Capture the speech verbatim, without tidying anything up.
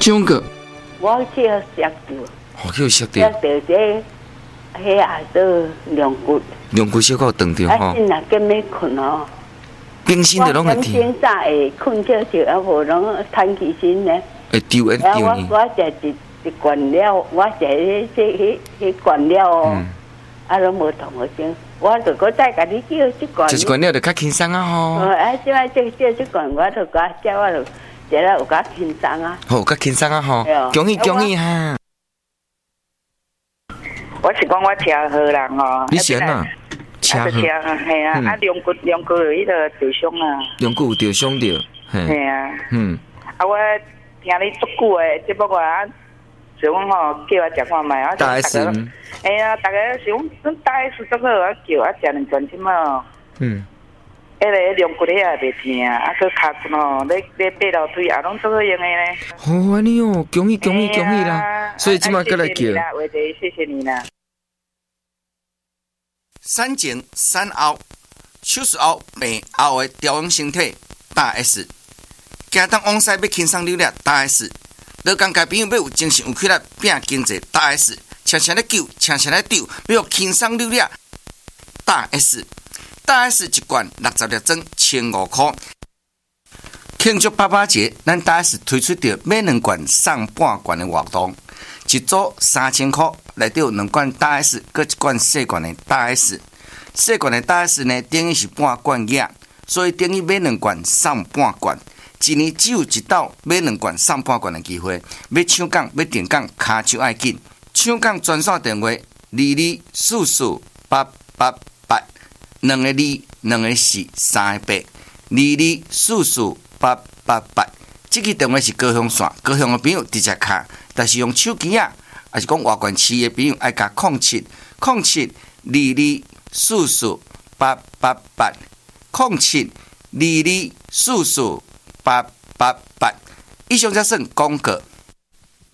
种个， 我去学着， 哦，叫熟学着， 着这，迄下都凉骨， 两骨小可断着啊， 吼， 现在跟没困哦。 冰心就拢会我甜， 今早会困着着，啊无拢叹起身呢。 会丢会啊，我丢呢。 我食一一罐了，我食迄迄迄迄罐了哦， 嗯啊拢无同我讲，我就搁再甲你叫一罐。 就是罐了就较轻松啊吼， 哦，啊，即摆这这这罐我就甲叫我就食了有较轻松啊。 好较轻松啊吼对哦， 恭喜恭喜哈！ 我是讲我车好人吼， 你是安怎？车啊，就车好， 嘿啊， 嗯啊，两骨两骨有迄个受伤啊， 两骨有着伤着，嘿， 嘿啊， 嗯， 啊，我听你足久诶，节目啊，想讲吼叫我食看卖，我大 S， 哎呀，大家想讲大 S 足好，我叫我食两罐即嘛， 嗯， 迄个两骨遐也袂疼，啊，佮骹骨吼，咧咧爬楼梯也拢足好用诶咧。 好安尼哦，恭喜恭喜恭喜啦！所以即马过来叫。 话题谢谢你啦。 产前、产后、手术后、病后的调养身体，大 S。行动往西要轻松溜达，大 S。劳工界朋友要有精神有气力拼经济，大 S。常常咧救，常常咧丢，要有轻松溜达，大 S。大 S 一罐六十粒装，千五块。庆祝爸爸节，咱大 S 推出着买两罐送半罐的活动，一组三千块，内底有两罐大 S， 搁一罐细罐的大 S。细罐的大 S 呢，等于是半罐额，所以等于买两罐送半罐。一年只有一道买两罐送半罐的机会，要抢讲要订讲，卡就爱紧。抢讲专线电话：二二四四八八八，两个二，两个四，三个八，二二四四八八八。这个电话是高雄线，高雄的朋友直接卡，但是用手机啊，还是讲外县市的朋友爱加零七零七二二四四八八八零七二二四四八八八。以上才算广告。